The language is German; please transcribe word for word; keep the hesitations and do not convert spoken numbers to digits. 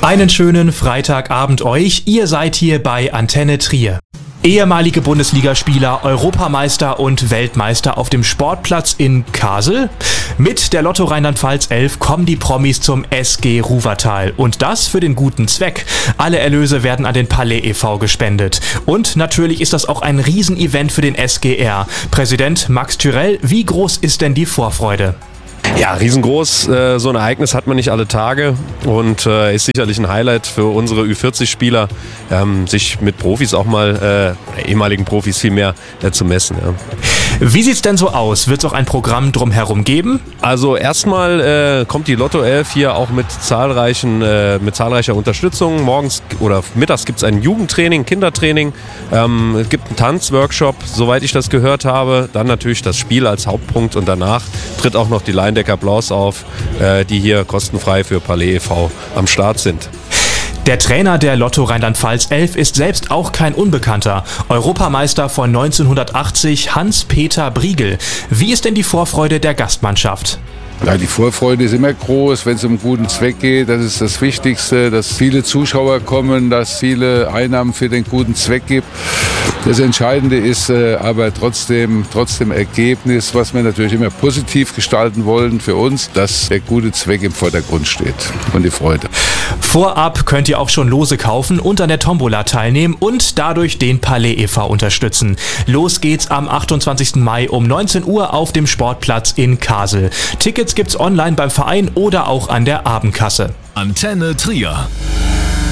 Einen schönen Freitagabend euch. Ihr seid hier bei Antenne Trier. Ehemalige Bundesligaspieler, Europameister und Weltmeister auf dem Sportplatz in Kassel. Mit der Lotto Rheinland-Pfalz elf kommen die Promis zum S G Ruwertal. Und das für den guten Zweck. Alle Erlöse werden an den Palais e V gespendet. Und natürlich ist das auch ein Riesenevent für den S G R. Präsident Max Thürell, wie groß ist denn die Vorfreude? Ja, riesengroß. Äh, so ein Ereignis hat man nicht alle Tage und äh, ist sicherlich ein Highlight für unsere Ü vierzig Spieler, ähm, sich mit Profis auch mal, äh, ehemaligen Profis vielmehr, äh, zu messen. Ja. Wie sieht's denn so aus? Wird es auch ein Programm drumherum geben? Also erstmal äh, kommt die Lotto elf hier auch mit zahlreichen, äh, mit zahlreicher Unterstützung. Morgens oder mittags gibt es ein Jugendtraining, Kindertraining. Ähm, es gibt einen Tanzworkshop, soweit ich das gehört habe. Dann natürlich das Spiel als Hauptpunkt und danach tritt auch noch die Leindecker Blaus auf, äh, die hier kostenfrei für Palais e V am Start sind. Der Trainer der Lotto Rheinland-Pfalz elf ist selbst auch kein Unbekannter. Europameister von neunzehnhundertachtzig, Hans-Peter Briegel. Wie ist denn die Vorfreude der Gastmannschaft? Ja, die Vorfreude ist immer groß, wenn es um einen guten Zweck geht. Das ist das Wichtigste, dass viele Zuschauer kommen, dass viele Einnahmen für den guten Zweck gibt. Das Entscheidende ist äh, aber trotzdem, trotzdem Ergebnis, was wir natürlich immer positiv gestalten wollen für uns, dass der gute Zweck im Vordergrund steht und die Freude. Vorab könnt ihr auch schon Lose kaufen und an der Tombola teilnehmen und dadurch den Palais e V unterstützen. Los geht's am achtundzwanzigsten Mai um neunzehn Uhr auf dem Sportplatz in Kassel. Tickets gibt's online beim Verein oder auch an der Abendkasse. Antenne Trier.